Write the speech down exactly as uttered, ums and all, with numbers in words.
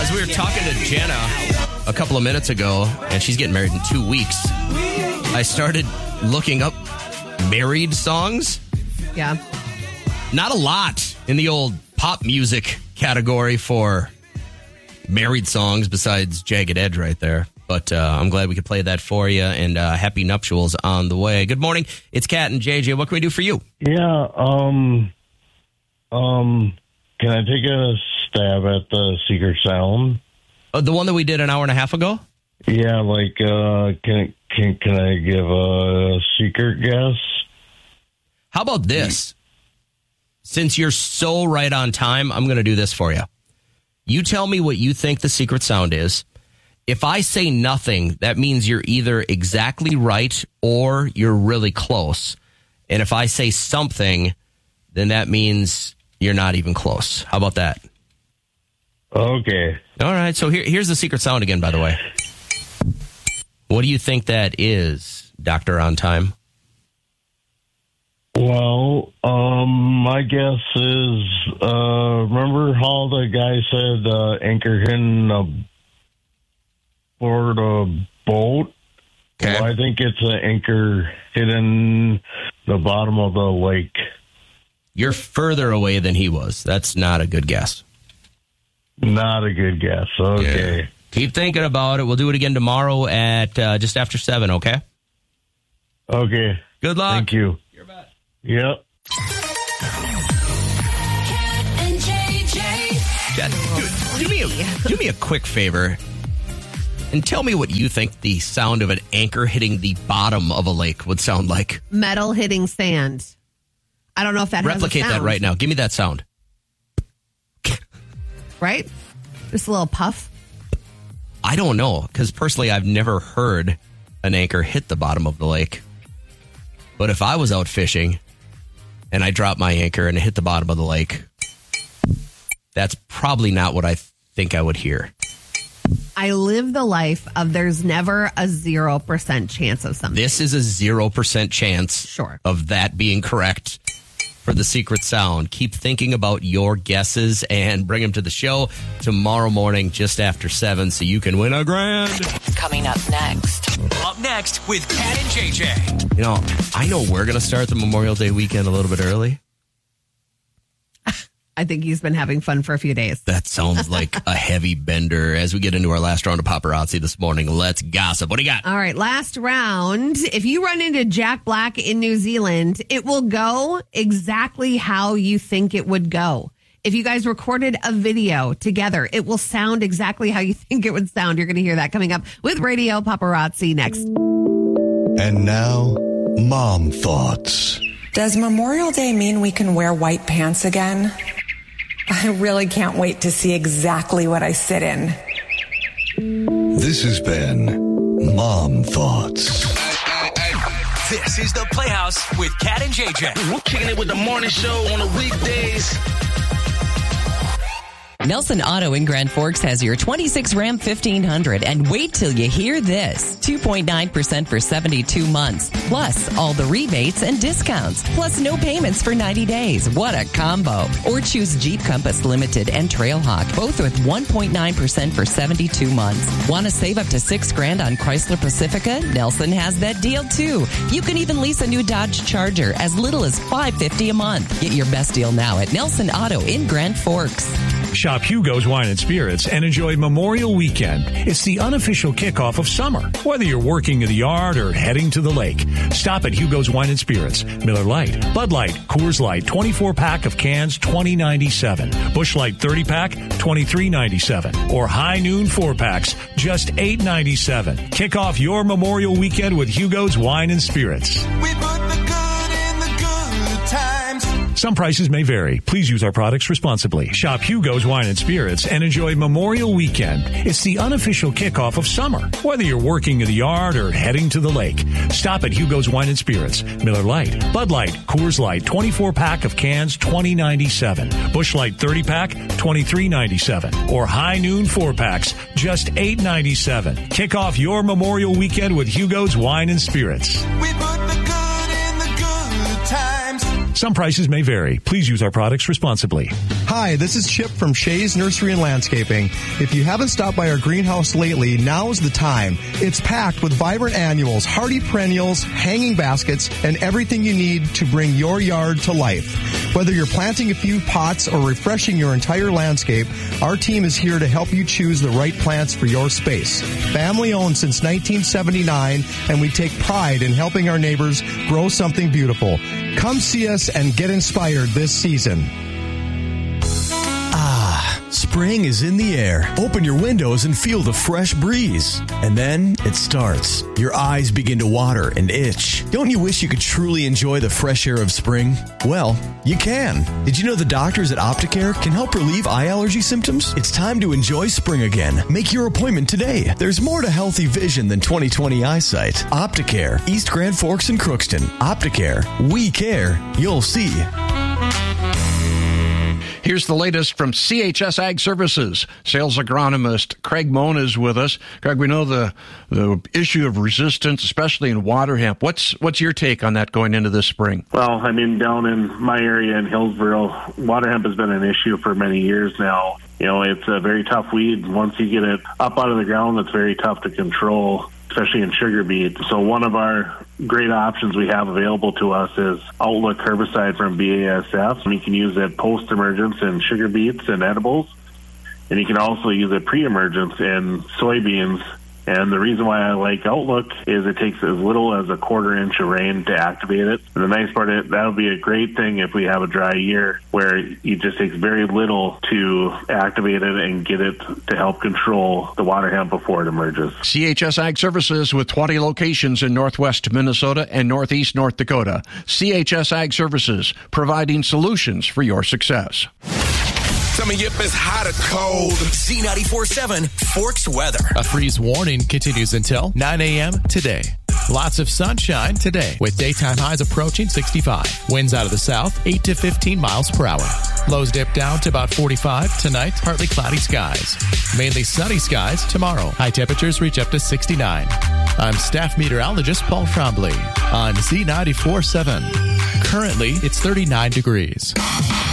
As we were talking to Jenna a couple of minutes ago, and she's getting married in two weeks, I started looking up married songs. Yeah. Not a lot in the old pop music category for married songs besides Jagged Edge right there. But uh, I'm glad we could play that for you, and uh, happy nuptials on the way. Good morning. It's Kat and J J. What can we do for you? Yeah, um, um, can I take a stab at the secret sound? Uh, the one that we did an hour and a half ago? Yeah, like, uh, can can can I give a secret guess? How about this? Since you're so right on time, I'm going to do this for you. You tell me what you think the secret sound is. If I say nothing, that means you're either exactly right or you're really close. And if I say something, then that means you're not even close. How about that? Okay. All right. So here, here's the secret sound again, by the way. What do you think that is, Doctor On Time? Well, um, my guess is, uh, remember how the guy said uh, anchor hidden aboard a boat? Okay. Well, I think it's an anchor hidden the bottom of the lake. You're further away than he was. That's not a good guess. Not a good guess. Okay. Yeah. Keep thinking about it. We'll do it again tomorrow at uh, just after seven, okay? Okay. Good luck. Thank you. You're bet. Yep. Jen, do, do, me a, do me a quick favor and tell me what you think the sound of an anchor hitting the bottom of a lake would sound like. Metal hitting sand. I don't know if that Replicate has a sound. that right now. Give me that sound. Right? Just a little puff. I don't know, because personally I've never heard an anchor hit the bottom of the lake. But if I was out fishing and I dropped my anchor and it hit the bottom of the lake, that's probably not what I think I would hear. I live the life of there's never a zero percent chance of something. This is a zero percent chance Sure. of that being correct for the secret sound. Keep thinking about your guesses and bring them to the show tomorrow morning just after seven so you can win a grand. Coming up next. Up next with Kat and J J. You know, I know we're going to start the Memorial Day weekend a little bit early. I think he's been having fun for a few days. That sounds like a heavy bender. As we get into our last round of paparazzi this morning, let's gossip. What do you got? All right, last round. If you run into Jack Black in New Zealand, it will go exactly how you think it would go. If you guys recorded a video together, it will sound exactly how you think it would sound. You're going to hear that coming up with Radio Paparazzi next. And now, Mom Thoughts. Does Memorial Day mean we can wear white pants again? I really can't wait to see exactly what I sit in. This has been Mom Thoughts. This is the Playhouse with Kat and J J. We're kicking it with the morning show on the weekdays. Nelson Auto in Grand Forks has your twenty-six Ram fifteen hundred, and wait till you hear this. two point nine percent for seventy-two months, plus all the rebates and discounts, plus no payments for ninety days. What a combo. Or choose Jeep Compass Limited and Trailhawk, both with one point nine percent for seventy-two months. Want to save up to six grand on Chrysler Pacifica? Nelson has that deal too. You can even lease a new Dodge Charger as little as five hundred fifty dollars a month. Get your best deal now at Nelson Auto in Grand Forks. Shop Hugo's Wine and Spirits and enjoy Memorial Weekend. It's the unofficial kickoff of summer. Whether you're working in the yard or heading to the lake, stop at Hugo's Wine and Spirits. Miller Lite, Bud Light, Coors Light, twenty-four pack of cans, twenty ninety-seven. Busch Light thirty pack, twenty-three ninety-seven. Or High Noon four packs, just eight ninety-seven. Kick off your Memorial Weekend with Hugo's Wine and Spirits. We put the good in the good times. Some prices may vary. Please use our products responsibly. Shop Hugo's Wine and Spirits and enjoy Memorial Weekend. It's the unofficial kickoff of summer. Whether you're working in the yard or heading to the lake, stop at Hugo's Wine and Spirits. Miller Lite, Bud Light, Coors Light, twenty-four pack of cans, twenty ninety-seven. Busch Light thirty pack, twenty-three ninety-seven. Or High Noon four packs, just eight ninety-seven. Kick off your Memorial Weekend with Hugo's Wine and Spirits. We put the good in the good times. Some prices may vary. Please use our products responsibly. Hi, this is Chip from Shays Nursery and Landscaping. If you haven't stopped by our greenhouse lately, now is the time. It's packed with vibrant annuals, hardy perennials, hanging baskets, and everything you need to bring your yard to life. Whether you're planting a few pots or refreshing your entire landscape, our team is here to help you choose the right plants for your space. Family owned since nineteen seventy-nine, and we take pride in helping our neighbors grow something beautiful. Come see us and get inspired this season. Ah, spring is in the air. Open your windows and feel the fresh breeze. And then it starts. Your eyes begin to water and itch. Don't you wish you could truly enjoy the fresh air of spring? Well, you can. Did you know the doctors at Opticare can help relieve eye allergy symptoms? It's time to enjoy spring again. Make your appointment today. There's more to healthy vision than twenty twenty eyesight. Opticare, East Grand Forks and Crookston. Opticare, we care. You'll see. Here's the latest from C H S Ag Services. Sales agronomist Craig Moan is with us. Craig, we know the the issue of resistance, especially in water hemp. What's what's your take on that going into this spring? Well, I mean, down in my area in Hillsboro, water hemp has been an issue for many years now. You know, it's a very tough weed. Once you get it up out of the ground, it's very tough to control, especially in sugar beet. So one of our great options we have available to us is Outlook herbicide from B A S F. You can use it post-emergence in sugar beets and edibles, and you can also use it pre-emergence in soybeans. And the reason why I like Outlook is it takes as little as a quarter inch of rain to activate it. And the nice part is that would be a great thing if we have a dry year where it just takes very little to activate it and get it to help control the water hemp before it emerges. C H S Ag Services with twenty locations in northwest Minnesota and northeast North Dakota. C H S Ag Services, providing solutions for your success. Tell me if it's hot or cold. Z ninety-four point seven Forks weather. A freeze warning continues until nine a.m. today. Lots of sunshine today with daytime highs approaching sixty-five. Winds out of the south, eight to fifteen miles per hour. Lows dip down to about forty-five. Tonight, partly cloudy skies. Mainly sunny skies tomorrow. High temperatures reach up to sixty-nine. I'm staff meteorologist Paul Trombley on Z ninety-four point seven. Currently, it's thirty-nine degrees.